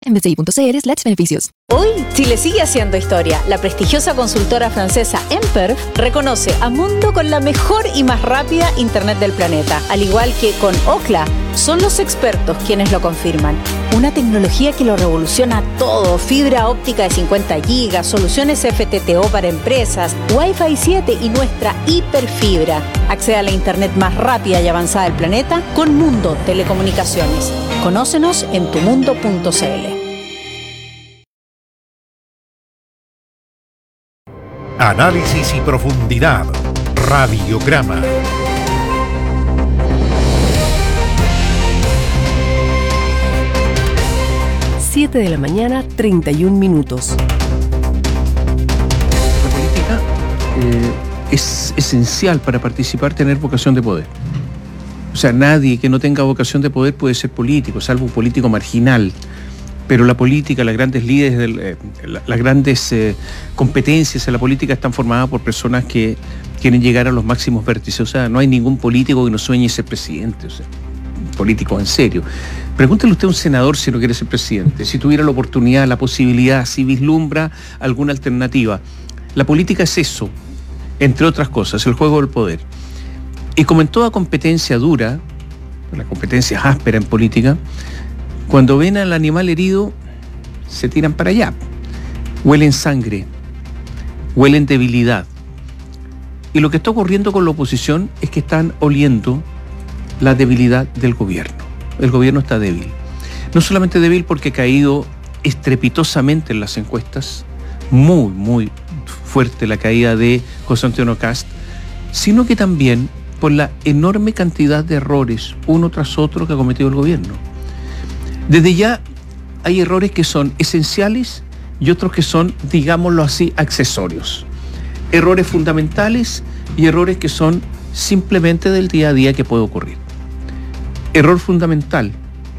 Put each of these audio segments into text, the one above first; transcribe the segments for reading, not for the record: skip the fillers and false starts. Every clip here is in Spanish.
MSCI.cl/beneficios. Hoy, Chile sigue haciendo historia. La prestigiosa consultora francesa Emperf reconoce a Mundo con la mejor y más rápida Internet del planeta. Al igual que con Ookla, son los expertos quienes lo confirman. Una tecnología que lo revoluciona todo. Fibra óptica de 50 GB, soluciones FTTO para empresas, Wi-Fi 7 y nuestra hiperfibra. Accede a la Internet más rápida y avanzada del planeta con Mundo Telecomunicaciones. Conócenos en tumundo.cl. Análisis y profundidad. Radiograma. Siete de la mañana, 31 minutos. La política es esencial para participar, tener vocación de poder. O sea, nadie que no tenga vocación de poder puede ser político, salvo un político marginal. Pero la política, las grandes líderes, las grandes competencias en la política están formadas por personas que quieren llegar a los máximos vértices. O sea, no hay ningún político que no sueñe ser presidente. O sea, político en serio. Pregúntele usted a un senador si no quiere ser presidente, si tuviera la oportunidad, la posibilidad, si vislumbra alguna alternativa. La política es eso, entre otras cosas, el juego del poder. Y como en toda competencia dura, la competencia es áspera en política, cuando ven al animal herido, se tiran para allá. Huelen sangre, huelen debilidad. Y lo que está ocurriendo con la oposición es que están oliendo la debilidad del gobierno. El gobierno está débil. No solamente débil porque ha caído estrepitosamente en las encuestas, muy, muy fuerte la caída de José Antonio Kast, sino que también por la enorme cantidad de errores, uno tras otro, que ha cometido el gobierno. Desde ya hay errores que son esenciales y otros que son, digámoslo así, accesorios. Errores fundamentales y errores que son simplemente del día a día que puede ocurrir. Error fundamental,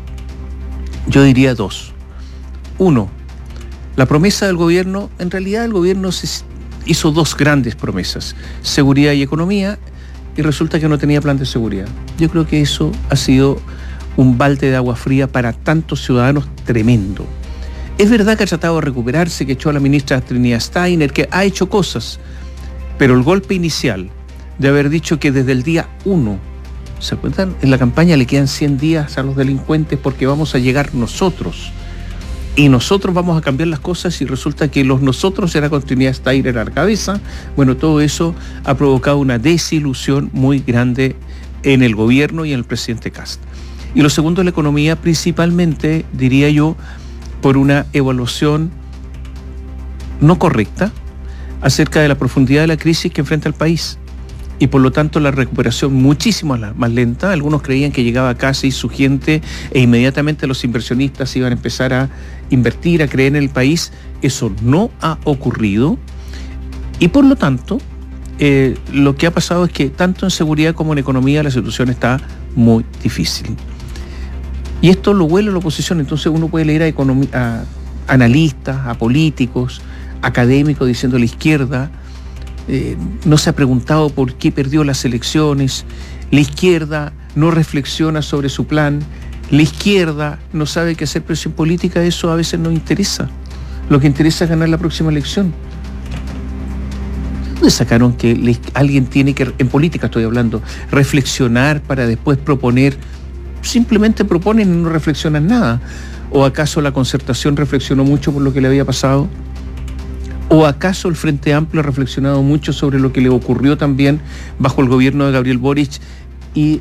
yo diría dos. Uno, la promesa del gobierno, en realidad el gobierno hizo dos grandes promesas, seguridad y economía, y resulta que no tenía plan de seguridad. Yo creo que eso ha sido un balde de agua fría para tantos ciudadanos tremendo. Es verdad que ha tratado de recuperarse, que echó a la ministra Trinidad Steiner, que ha hecho cosas, pero el golpe inicial de haber dicho que desde el día 1, ¿se acuerdan? En la campaña le quedan 100 días a los delincuentes porque vamos a llegar nosotros. Y nosotros vamos a cambiar las cosas y resulta que los nosotros era con Trinidad Steiner a la cabeza. Bueno, todo eso ha provocado una desilusión muy grande en el gobierno y en el presidente Kast. Y lo segundo es la economía, principalmente, diría yo, por una evaluación no correcta acerca de la profundidad de la crisis que enfrenta el país. Y por lo tanto la recuperación muchísimo más lenta. Algunos creían que llegaba a casa y su gente e inmediatamente los inversionistas iban a empezar a invertir, a creer en el país. Eso no ha ocurrido. Y por lo tanto, lo que ha pasado es que tanto en seguridad como en economía la situación está muy difícil. Y esto lo huele la oposición, entonces uno puede leer a analistas, a políticos, académicos diciendo la izquierda no se ha preguntado por qué perdió las elecciones, la izquierda no reflexiona sobre su plan, la izquierda no sabe qué hacer presión política, eso a veces no interesa. Lo que interesa es ganar la próxima elección. ¿Dónde sacaron que alguien tiene que, en política estoy hablando, reflexionar para después proponer? Simplemente proponen y no reflexionan nada. ¿O acaso la Concertación reflexionó mucho por lo que le había pasado? ¿O acaso el Frente Amplio ha reflexionado mucho sobre lo que le ocurrió también bajo el gobierno de Gabriel Boric y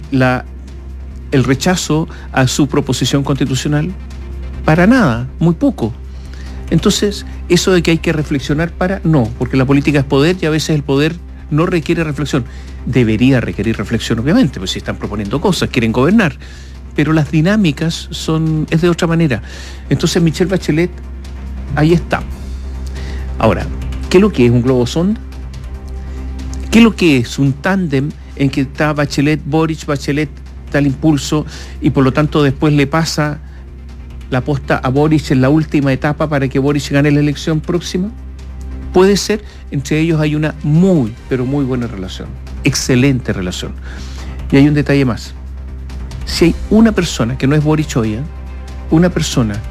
el rechazo a su proposición constitucional? Para nada, muy poco. Entonces, eso de que hay que reflexionar no, porque la política es poder y a veces el poder no requiere reflexión. Debería requerir reflexión, obviamente, pues si están proponiendo cosas, quieren gobernar. Pero las dinámicas es de otra manera. Entonces Michelle Bachelet, ahí está. Ahora, ¿qué es lo que es un globo sonda? ¿Qué es lo que es un tándem en que está Bachelet, Boric, Bachelet da el impulso y por lo tanto después le pasa la posta a Boric en la última etapa para que Boric gane la elección próxima? Puede ser, entre ellos hay una muy, pero muy buena relación, excelente relación. Y hay un detalle más. Si hay una persona que no es Boric hoy, una persona